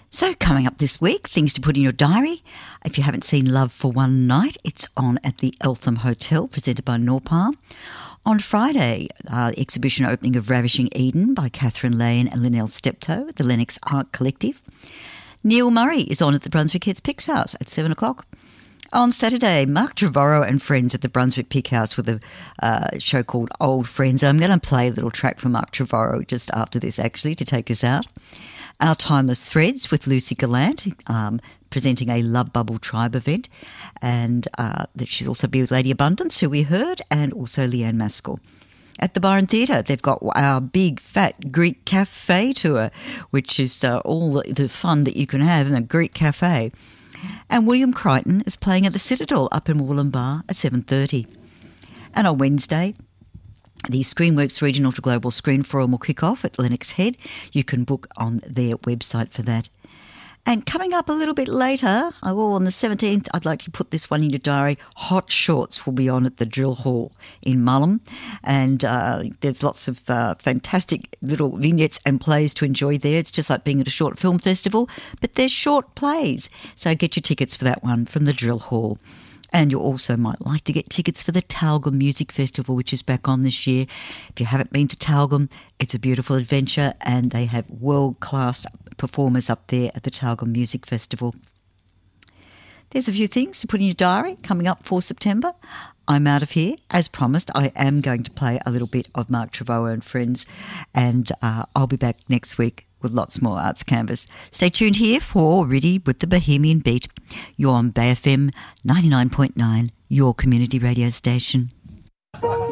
So coming up this week, things to put in your diary. If you haven't seen Love for One Night, it's on at the Eltham Hotel, presented by Norpalm. On Friday, exhibition opening of Ravishing Eden by Catherine Lane and Linnell Steptoe at the Lennox Art Collective. Neil Murray is on at the Brunswick Heads Picks House at 7 o'clock. On Saturday, Mark Trevorrow and friends at the Brunswick Pick House with a show called Old Friends. I'm going to play a little track from Mark Trevorrow just after this, actually, to take us out. Our Timeless Threads with Lucy Gallant, presenting a Love Bubble Tribe event. And she's also be with Lady Abundance, who we heard, and also Leanne Maskell. At the Byron Theatre, they've got our big, fat Greek cafe tour, which is all the fun that you can have in a Greek cafe. And William Crichton is playing at the Citadel up in Wollumbar at 7:30. And on Wednesday, the Screenworks Regional to Global Screen Forum will kick off at Lennox Head. You can book on their website for that. And coming up a little bit later, on the 17th, I'd like to put this one in your diary. Hot Shorts will be on at the Drill Hall in Mullum. And there's lots of fantastic little vignettes and plays to enjoy there. It's just like being at a short film festival, but they're short plays. So get your tickets for that one from the Drill Hall. And you also might like to get tickets for the Tyalgum Music Festival, which is back on this year. If you haven't been to Tyalgum, it's a beautiful adventure, and they have world-class performers up there at the Tyalgum Music Festival. There's a few things to put in your diary coming up for September. I'm out of here. As promised, I am going to play a little bit of Mark Trevorrow and friends, and I'll be back next week with lots more Arts Canvas. Stay tuned here for Riddy with the Bohemian Beat. You're on Bay FM 99.9, your community radio station.